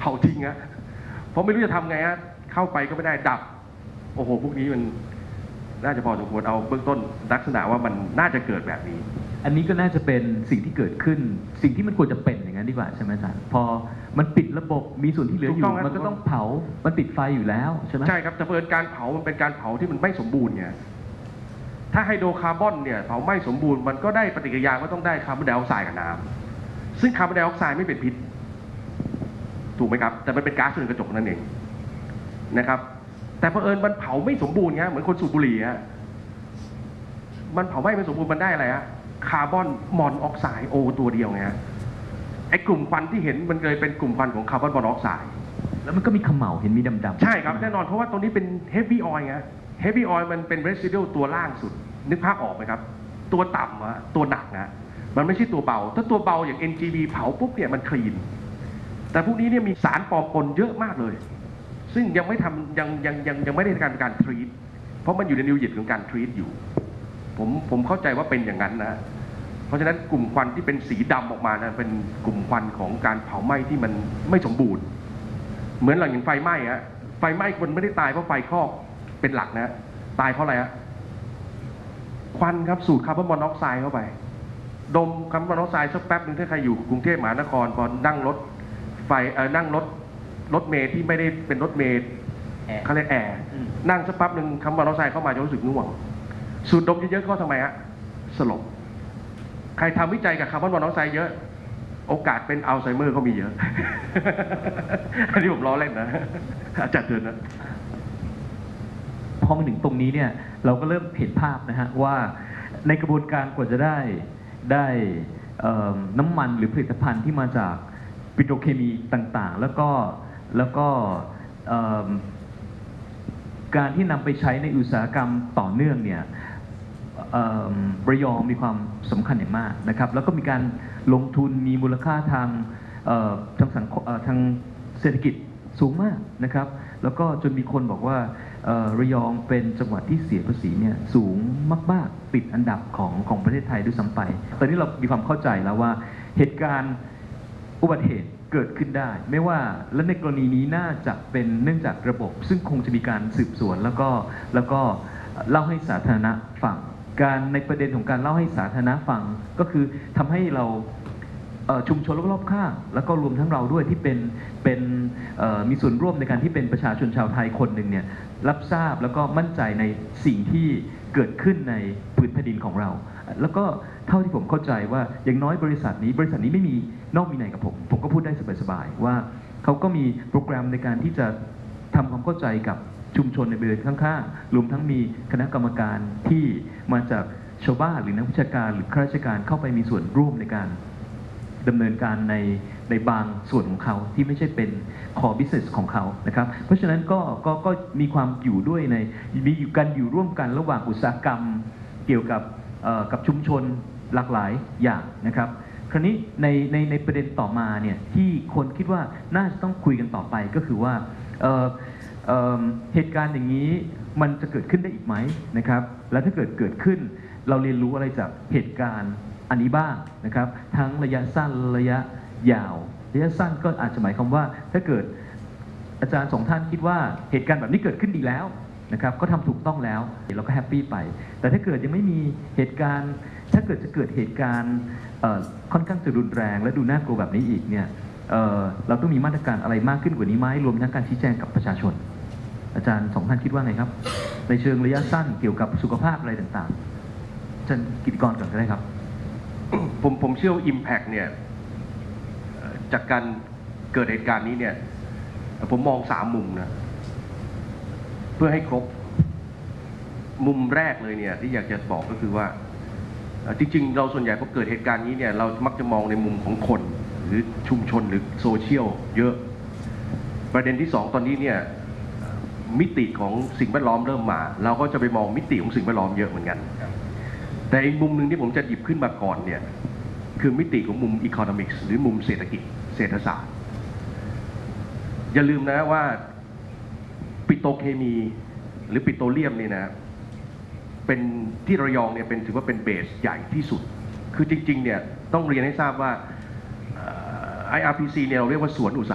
าทิ้งฮะเพราะไม่รู้จะทำไงฮะเข้าไปก็ไม่ได้ดับโอ้โหพวกนี้มันน่าจะพอสมควรเอาเบื้องต้นลักษณะว่ามันน่าจะเกิดแบบนี้อันนี้ก็น่าจะเป็นสิ่งที่เกิดขึ้นสิ่งที่มันควรจะเป็นอย่างนั้นดีกว่าใช่ไหมอาจารย์พอมันปิดระบบมีส่วนที่เหลืออยู่มันก็ต้องเผามันติดไฟอยู่แล้วใช่ไหมใช่ครับแต่เพิ่นการเผามันเป็นการเผาที่มันไม่สมบูรณ์ไงถ้าไฮโดรคาร์บอนเนี่ยเผาไม่สมบูรณ์มันก็ได้ปฏิกิริยาก็ต้องได้คาร์บอนไดออกไซด์กับน้ำซึ่งคาร์บอนไดออกไซด์ไม่เป็นพิษถูกไหมครับแต่มันเป็นก๊าซเรือนกระจกนั่นเองนะครับแต่เผอิญมันเผาไม่สมบูรณ์ไงเหมือนคนสูบบุหรี่ฮะมันเผาไม่สมบูรณ์มันได้อะไรฮะคาร์บอนมอนอกไซด์โอตัวเดียวไงฮะไอ้กลุ่มควันที่เห็นมันเลยเป็นกลุ่มควันของคาร์บอนมอนอกไซด์แล้วมันก็มีเขม่าเห็นมีดำๆใช่ครับแน่นอนเพราะว่าตรงนี้เป็นเฮฟวี่ออยล์ไงเฮฟวี่ออยล์มันเป็นเรซิดูตัวล่างสุดนึกภาพออกไหมครับตัวต่ำอะตัวหนักนะมันไม่ใช่ตัวเบาถ้าตัวเบาอย่าง NGV เผาปุ๊บเนี่ยมันคลีนแต่พวกนี้เนี่ยมีสารปลอมปนเยอะมากเลยซึ่งยังไม่ทำยังไม่ได้การทรีตเพราะมันอยู่ในนิวยิตของการทรีตอยู่ผมเข้าใจว่าเป็นอย่างนั้นนะเพราะฉะนั้นกลุ่มควันที่เป็นสีดำออกมานะเป็นกลุ่มควันของการเผาไหม้ที่มันไม่สมบูรณ์เหมือนหลังอย่างไฟไหม้ฮะไฟไหม้คนไม่ได้ตายเพราะไฟคลอกเป็นหลักนะตายเพราะอะไรฮะควันครับสูดคาร์บอนมอนอกไซด์เข้าไปดมคาร์บอนมอนอกไซด์สักแป๊บนึงถ้าใครอยู่กรุงเทพมหานครพอนั่งรถไฟนั่งรถเมล์ที่ไม่ได้เป็นรถเมล์เขาเรียกแอร์นั่งสักแป๊บนึงคาร์บอนมอนอกไซด์เข้ามาจะรู้สึกง่วงสูดดมเยอะๆก็ทำไมฮะสลบใครทำวิจัยกับคาร์บอนมอนอกไซด์เยอะโอกาสเป็นอัลไซเมอร์ก็มีเยอะ อันนี้ผมล้อเล่นนะอาจารย์เตือนนะพอมาถึงตรงนี้เนี่ยเราก็เริ่มเห็นภาพนะฮะว่าในกระบวนการกว่าจะได้น้ำมันหรือผลิตภัณฑ์ที่มาจากปิโตรเคมีต่างๆแล้วก็การที่นำไปใช้ในอุตสาหกรรมต่อเนื่องเนี่ยระยองมีความสำคัญอย่างมากนะครับแล้วก็มีการลงทุนมีมูลค่าทางทางเศรษฐกิจสูงมากนะครับแล้วก็จนมีคนบอกว่าระยองเป็นจังหวัดที่เสียภาษีเนี่ยสูงมากๆติดอันดับของประเทศไทยด้วยซ้ำไปตอนนี้เรามีความเข้าใจแล้วว่าเหตุการณ์อุบัติเหตุเกิดขึ้นได้ไม่ว่าและในกรณีนี้น่าจะเป็นเนื่องจากระบบซึ่งคงจะมีการสืบสวนแล้วก็เล่าให้สาธารณะฟังการในประเด็นของการเล่าให้สาธารณะฟังก็คือทำให้เราชุมชนรอบๆข้างแล้วก็รวมทั้งเราด้วยที่เป็นมีส่วนร่วมในการที่เป็นประชาชนชาวไทยคนหนึ่งเนี่ยรับทราบแล้วก็มั่นใจในสิ่งที่เกิดขึ้นในพื้นแผ่นดินของเราแล้วก็เท่าที่ผมเข้าใจว่าอย่างน้อยบริษัทนี้ไม่มีนอกมีในกับผมก็พูดได้สบายๆว่าเขาก็มีโปรแกรมในการที่จะทำความเข้าใจกับชุมชนในบริเวณข้างๆรวมทั้งมีคณะกรรมการที่มาจากชาวบ้านหรือนักวิชาการหรือข้าราชการเข้าไปมีส่วนร่วมในการดำเนินการในบางส่วนของเขาที่ไม่ใช่เป็น core business ของเขานะครับเพราะฉะนั้นก็มีความอยู่ด้วยมีอยู่กันอยู่ร่วมกันระหว่างอุตสาหกรรมเกี่ยวกับชุมชนหลากหลายอย่างนะครับคราวนี้ในประเด็นต่อมาเนี่ยที่คนคิดว่าน่าจะต้องคุยกันต่อไปก็คือว่าเหตุการณ์อย่างนี้มันจะเกิดขึ้นได้อีกไหมนะครับและถ้าเกิดขึ้นเราเรียนรู้อะไรจากเหตุการณ์อันนี้บ้างนะครับทั้งระยะสั้นระยะยาวระยะสั้นก็อาจจะหมายความว่าถ้าเกิดอาจารย์สองท่านคิดว่าเหตุการณ์แบบนี้เกิดขึ้นดีแล้วนะครับก็ทำถูกต้องแล้วเราก็แฮปปี้ไปแต่ถ้าเกิดยังไม่มีเหตุการณ์ถ้าเกิดจะเกิดเหตุการณ์ค่อนข้างจะรุนแรงและดูน่ากลัวแบบนี้อีกเนี่ยเราต้องมีมาตรการอะไรมากขึ้นกว่านี้ไหมรวมทั้งการชี้แจงกับประชาชนอาจารย์สองท่านคิดว่าไงครับในเชิงระยะสั้นเกี่ยวกับสุขภาพอะไรต่างๆอาจารย์กิติกรก่อนก็ได้ครับผมเชื่อว่า Impact เนี่ยจากการเกิดเหตุการณ์นี้เนี่ยผมมอง3มุมนะเพื่อให้ครบมุมแรกเลยเนี่ยที่อยากจะบอกก็คือว่าจริงๆเราส่วนใหญ่พอเกิดเหตุการณ์นี้เนี่ยเรามักจะมองในมุมของคนหรือชุมชนหรือโซเชียลเยอะประเด็นที่2ตอนนี้เนี่ยมิติของสิ่งแวดล้อมเริ่มมาเราก็จะไปมองมิติของสิ่งแวดล้อมเยอะเหมือนกันแต่อีกมุมหนึ่งที่ผมจะหยิบขึ้นมาก่อนเนี่ยคือมิติของมุม Economics หรือมุมเศรษฐกิจเศรษฐศาสตร์อย่าลืมนะว่าปิโตรเคมีหรือปิโตรเลียมนี่นะเป็นที่ระยองเนี่ยถือว่าเป็นเบสใหญ่ที่สุดคือจริงๆเนี่ยต้องเรียนให้ทราบว่าIRPC เนี่ยเราเรียกว่าสวนอุตสา